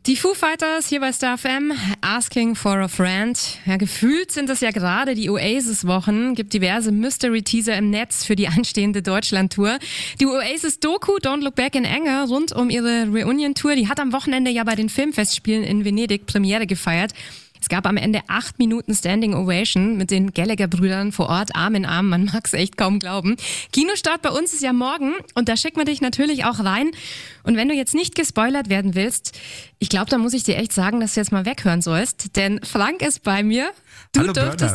Die Foo Fighters hier bei Star FM, Asking for a Friend. Ja, gefühlt sind es ja gerade die Oasis-Wochen. Gibt diverse Mystery-Teaser im Netz für die anstehende Deutschland-Tour. Die Oasis-Doku Don't Look Back in Anger rund um ihre Reunion-Tour, die hat am Wochenende ja bei den Filmfestspielen in Venedig Premiere gefeiert. Es gab am Ende 8 Minuten Standing Ovation mit den Gallagher-Brüdern vor Ort, Arm in Arm. Man mag es echt kaum glauben. Kinostart bei uns ist ja morgen und da schicken wir dich natürlich auch rein. Und wenn du jetzt nicht gespoilert werden willst, ich glaube, da muss ich dir echt sagen, dass du jetzt mal weghören sollst. Denn Frank ist bei mir. Du durftest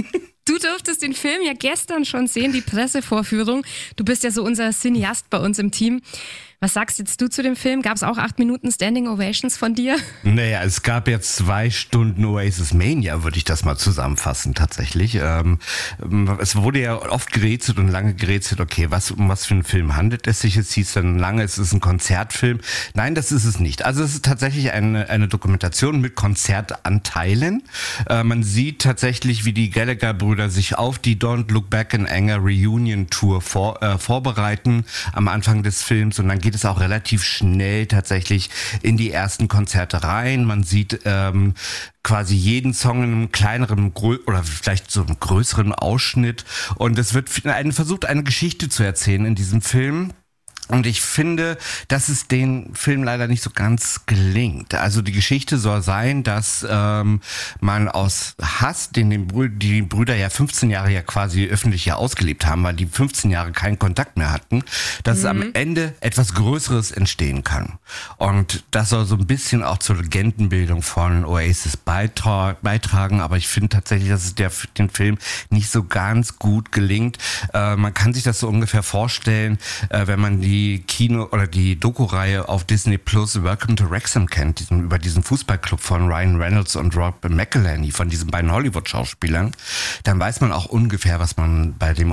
den Film ja gestern schon sehen, die Pressevorführung. Du bist ja so unser Cineast bei uns im Team. Was sagst jetzt du zu dem Film? Gab es auch 8 Minuten Standing Ovations von dir? Naja, es gab ja 2 Stunden Oasis Mania, würde ich das mal zusammenfassen tatsächlich. Es wurde ja oft gerätselt und lange gerätselt, okay, um was für einen Film handelt es sich? Es hieß dann lange, es ist ein Konzertfilm. Nein, das ist es nicht. Also es ist tatsächlich eine Dokumentation mit Konzertanteilen. Man sieht tatsächlich, wie die Gallagher-Brüder sich auf die Don't Look Back in Anger Reunion Tour vorbereiten am Anfang des Films, und dann geht es auch relativ schnell tatsächlich in die ersten Konzerte rein. Man sieht quasi jeden Song in einem kleineren oder vielleicht so einem größeren Ausschnitt, und es wird versucht, eine Geschichte zu erzählen in diesem Film. Und ich finde, dass es den Film leider nicht so ganz gelingt. Also die Geschichte soll sein, dass man aus Hass, den die Brüder ja 15 Jahre ja quasi öffentlich ja ausgelebt haben, weil die 15 Jahre keinen Kontakt mehr hatten, dass es am Ende etwas Größeres entstehen kann. Und das soll so ein bisschen auch zur Legendenbildung von Oasis beitragen. Aber ich finde tatsächlich, dass es den Film nicht so ganz gut gelingt. Man kann sich das so ungefähr vorstellen, wenn man die Doku-Reihe auf Disney Plus Welcome to Wrexham kennt, über diesen Fußballclub von Ryan Reynolds und Rob McElhenney, von diesen beiden Hollywood-Schauspielern, dann weiß man auch ungefähr, was man bei dem